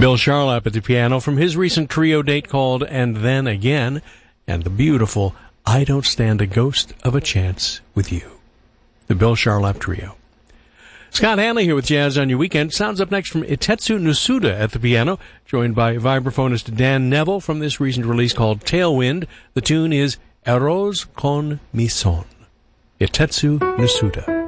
Bill Charlap at the piano from his recent trio date called And Then Again, and the beautiful I Don't Stand a Ghost of a Chance with You. The Bill Charlap Trio. Scott Hanley here with Jazz on Your Weekend. Sounds up next from Itetsu Nusuda at the piano, joined by vibraphonist Dan Neville from this recent release called Tailwind. The tune is Eros con mi son. Itetsu Nusuda.